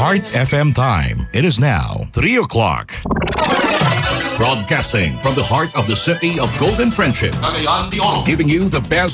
Heart FM time. It is now 3 o'clock. Broadcasting from the heart of the city of Golden Friendship. Giving you the best